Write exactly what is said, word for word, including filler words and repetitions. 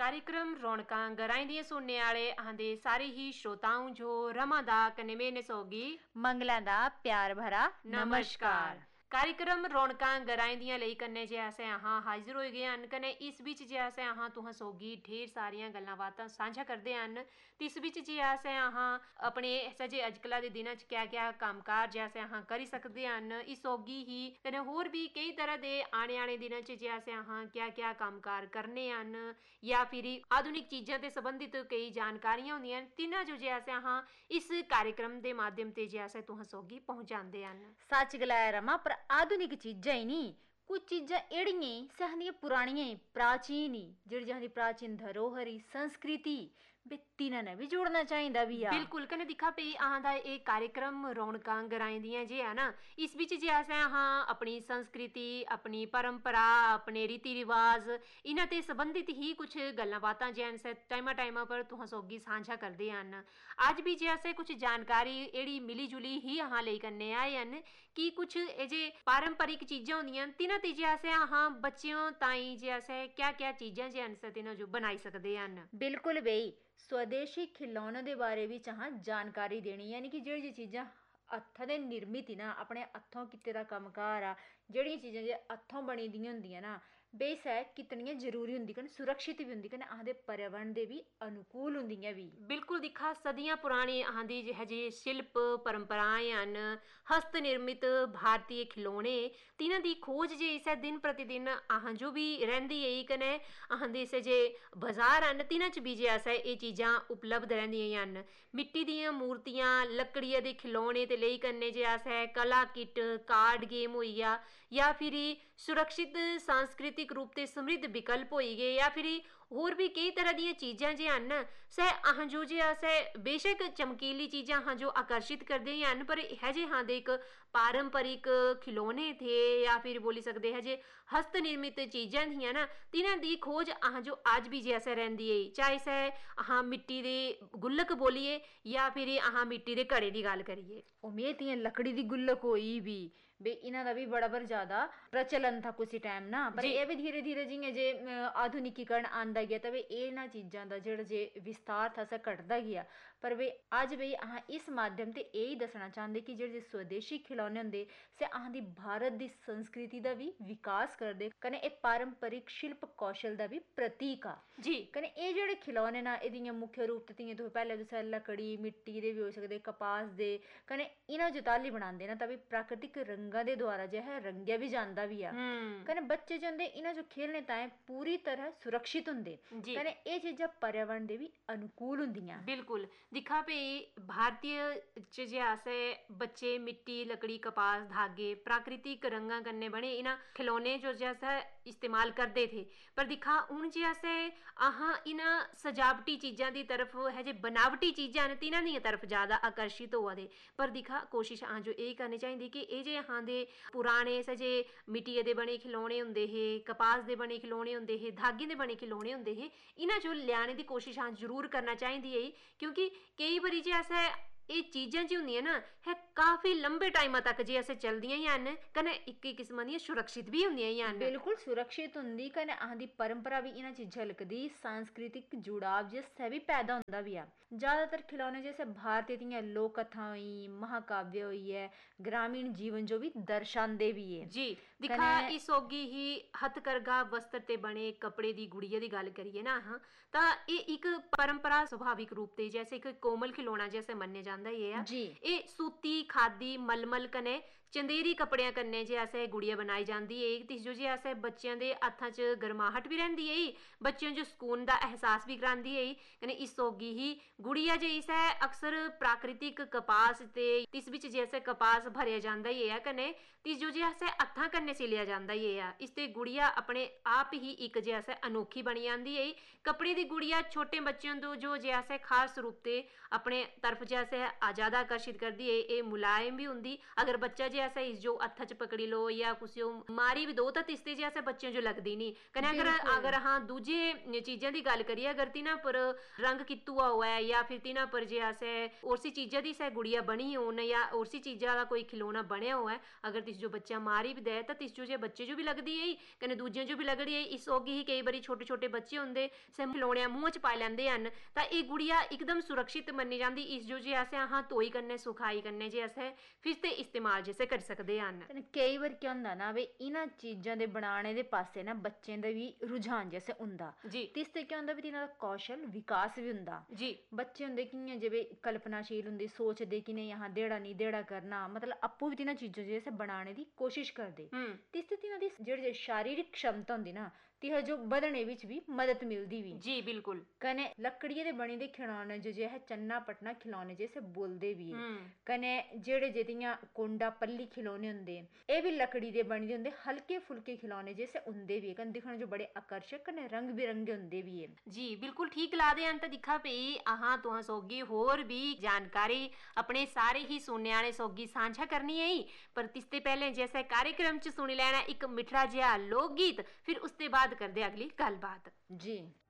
कार्यक्रम रौनकां गराइंदियां सुनने आले आंदे सारे ही श्रोताओं जो रमा दा कन्ने मेने सोगी मंगला दा प्यार भरा नमस्कार। कार्यक्रम रौनकां गराइंदियां लेई कन्ने जे असें अहां हाजिर होई गए हन कन्ने इस बिच जे असें अहां तुहां सोगी ढेर सारियां गल्लां बातां सांझा करदे हन ते इस बिच जे असें अहां अपने सजे अजकल्ला दे दिनां च क्या क्या कम्मकार जे असें अहां करी सकदे हन इस सोगी ही कन्ने होर भी कई तरह दे आने आने दिनां च जे असें अहां क्या क्या कम्मकार करने हन या फिर आधुनिक चीजां ते संबंधित कई जानकारियां होंदियां न तिन्हां जो जे असें अहां इस कार्यक्रम दे माध्यम ते जे असें तुहां सोगी पहुंचांदे हन। सच गलाया रमा, पर आधुनिक चीजां ही नहीं, कुछ चीजां एड़ियां सहदियां पुरानियां प्राचीन ही जेड़ी प्राचीन धरोहर ही संस्कृति बे तिन्हां ने भी जोड़ना चाहिदा भी आ। बिल्कुल कन्ने दिखा पई अहां दा एक कार्यक्रम रौनकां गराइंदियां जे है ना इस बिच जे असें अहां अपनी संस्कृति अपनी परंपरा अपने रीति रिवाज इन्हां ते संबंधित ही कुछ गल्लां बातां जे असें टाइमा टाइमा पर तुहां सोगी सांझा करदे हन। अज भी जे असें कुछ जानकारी एड़ी मिली जुली ही अहां लेई कन्ने आए हन कि कुछ ए जे पारंपरिक चीजां होंदियां तिन्हां ते जे असें अहां बच्चें ताईं जे असें क्या क्या चीजां जे असें तिन्हां जो बनाई सकदे हन। बिल्कुल बेई स्वदेशी खिलौने दे बारे विच अहां जानकारी देनी यानी कि जेड़ी चीजां हत्थां दे निर्मित ना अपने हत्थों कीते दा कम्मकार आ जेड़ियां चीजां जे हत्थों बनी दियां होंदियां ना बेशक कितनियां जरूरी होंदी कन्नै सुरक्षित भी होंदी कन्नै आखदे पर्यावरण दे भी अनुकूल होंदियां भी। बिल्कुल दिक्खा सदियां पुरानी आंदी जे जे शिल्प परंपराएं हन हस्त निर्मित भारतीय खिलौने तिन्हां दी खोज जे इसे दिन प्रतिदिन अहां जो भी रहिंदी है कन्नै अहां दे इसे जे बाजार हन तिन्हां च भी जे असें एह् चीजां उपलब्ध रहिंदियां हन। मिट्टी दियां मूर्तियां लकड़िया दे खिलौने ते लेई कन्नै जे असें कला किट कार्ड गेम होई गेआ या फिर सुरक्षित सांस्कृतिक रूप ते समृद्ध विकल्प होई गे या फिर होर भी कई तरह दियां चीजां जे हन सह अहां जो जे असें बेशक चमकीली चीजां अहां जो आकर्षित करदे हन पर है जे हां दे एक पारंपरिक खिलौने थे या फिर बोली सकदे है जे हस्त निर्मित चीजां थियां ना तिन्हां दी खोज अहां जो अज भी जे असें रहिंदी है चाहे सह अहां मिट्टी दे गुल्लक बोलिए या फिर अहां मिट्टी दे घड़े दी गल करिए। उम्मीद तियां लकड़ी दी गुल्लक होई भी बे इन्हां दा भी बड़ा बर ज्यादा प्रचलन था कुछ टाइम ना पर एह् भी धीरे धीरे जियां जे आधुनिकीकरण आंदा गया तबे इन्हां चीजां दा जेड़ा जे विस्तार था सह घटदा गया पर वे अज भी अहां इस माध्यम ते यही दसना चाहंदे कि जेड़े स्वदेशी खिलौने होंदे सह अहां दी भारत दी संस्कृति दा भी विकास करदे कन्नै एह् पारंपरिक शिल्प कौशल दा भी प्रतीक आ जी। कन्नै एह् जेड़े खिलौने ना एह्दियां मुख्य रूप ते तुसें पैह्ले दस्सेआ लकड़ी मिट्टी दे भी होई सकदे कपास दे कन्नै इन्हां जो ताली बनांदे ना तबे प्राकृतिक रंग दे द्वारा जो है रंगेया भी जांदा भी आ कन्नै बच्चे जो होंदे इन्हां जो खेलने ताईं पूरी तरह सुरक्षित होंदे कन्नै एह् चीजां पर्यावरण दे भी अनुकूल होंदियां। बिल्कुल दिक्खा भई भारतीय च जे असें बच्चे मिट्टी लकड़ी कपास धागे प्राकृतिक रंगां कन्नै बने इन्हां खिलौने जो जे असें इस्तेमाल करदे थे पर दिक्खा हून जे असें अहां इन्हां सजावटी चीजां दी तरफ है जे बनावटी चीजां न तिन्हां दी तरफ ज्यादा आकर्षित होआ दे पर दिक्खा कोशिश अहां जो एह् करनी चाहिदी कि एह् जे अहां दे पुराने सजे मिट्टिये दे बने खिलौने होंदे हे कपास दे बने खिलौने होंदे हे धागे दे बने खिलौने होंदे हे इन्हां जो लेआने दी कोशिश अहां जरूर करना चाहिदी है क्योंकि केई बारी जे असें एह् चीजां जी होंदियां ना है काफी लंबे टाइम तक जे असें चलदियां ही हन कन्नै इक किस्म दियां सुरक्षित भी होंदियां ही हन। बिल्कुल सुरक्षित होंदी कन्नै अहां दी परंपरा भी इन्हां च झलकदी सांस्कृतिक जुड़ाव जिससे भी पैदा होंदा भी आ। ज्यादातर खिलौने जैसे भारतीय दियां लोक कथा होई महाकाव्य होई है ग्रामीण जीवन जो भी दर्शांदे भी है जी। दिक्खा इस सोगी ही हथकरघा वस्त्र ते बने कपड़े दी गुड़िया दी गल करिए ना हां तां एह् इक परंपरा स्वाभाविक रूप ते जैसे इक कोमल खिलौना जैसे मन्ने जांदा जी। एह् सूती खादी मलमल कन्नै चंदेरी कपड़ियां कन्नै जे असें गुड़िया बनाई जांदी है तिस जो जे असें बच्चें दे हत्थां च गर्माहट भी रहिंदी है बच्चें जो सुकून दा एहसास भी करांदी है कन्नै इस सोगी ही गुड़िया जे इसे अक्सर प्राकृतिक कपास ते तिस बिच जे असें कपास भरेआ जांदा ही है कन्नै तिस जो जे असें हत्थां कन्नै सिलेआ जांदा ही है इस ते गुड़िया अपने आप ही इक जे असें अनोखी बनी जांदी है। कपड़े दी गुड़िया छोटे बच्चें दो जो जे असें खास रूप ते अपने तरफ जे असें ज्यादा आकर्षित करदी है एह् मुलायम भी होंदी अगर बच्चा जे जे ऐसा इस जो हत्थ च पकड़ी लो या कुछ मारी भी दो तो तिसते जे ऐसे बच्चों जो लगदी नहीं कने अगर बिल्कुल। अगर हाँ दूजे चीजां दी गल करिए अगर तिन्हां पर रंग कीतुआ हुआ है या फिर तिन्हां पर जे ऐसे और सी चीजां दी सै गुड़िया बनी होन या और सी चीजां दा कोई खिलौना बनया हुआ है अगर तिस जो बच्चा मारी भी दे तो तिस जो जे बच्चे जो भी लगदी है कने दूजियां जो भी लगदी है इस होगी ही कई बारी छोटे छोटे बच्चे होंदे से खिलौने मूंह च पाई लैंदे हन तां एह गुड़िया एकदम सुरक्षित मन्नी जांदी इस जो जे असें अहां धोई कन्नै सुखाई कन्नै जे असें फिर ते इस्तेमाल जैसे कर सकदे हन। कने कई बार क्या होंदा ना वे इन्हां चीजां दे बनाने दे पासे ना बच्चें दा भी रुझान जैसे हुंदा जी तिस ते क्या होंदा भी तिन्हां दा कौशल विकास भी हुंदा जी बच्चे होंदे कियां जिवें कल्पनाशील हुंदे सोचदे कि नहीं यहाँ देड़ा नहीं देड़ा करना मतलब अप्पू भी तिन्हां चीजां जो जैसे बनाने दी कोशिश करदे हम्म तिस ते तिन्हां दी जेह्ड़ी शारीरिक क्षमता हुंदी ना तिह जो बधने विच भी मदद मिलदी भी जी बिल्कुल कने लकड़िये दे बने दे खिलौने जो जे है चन्ना पटना खिलौने जैसे बोलदे भी है हम्म कने जेड़े जेदियां कोंडा पल्ली खिलौने हुंदे एह भी लकड़ी दे बने दे हुंदे हल्के फुल्के खिलौने जैसे हुंदे भी है कने दिखण जो बड़े आकर्षक कने रंग बिरंगे हुंदे भी है। जी बिल्कुल ठीक ला दे अंत दिखा पे अहां तुहां सौगी होर भी जानकारी अपने सारे ही सुनने आने सौगी साझा करनी है पर तिसते पहले जैसे कार्यक्रम च सुनी लैना एक मिठड़ा जिहा लोक गीत फिर उसते बाद करदे अगली गलबात। जी